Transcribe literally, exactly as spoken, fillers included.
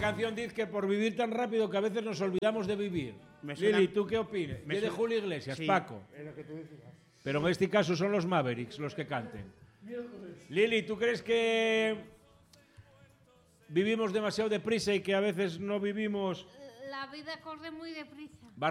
canción dice que por vivir tan rápido que a veces nos olvidamos de vivir. Me suena- Lili, ¿tú qué opinas? me ¿Qué de suena- Julio Iglesias, sí. Paco? Pero en este caso son los Mavericks los que canten. Lili, ¿tú crees que vivimos demasiado deprisa y que a veces no vivimos? La vida corre muy deprisa.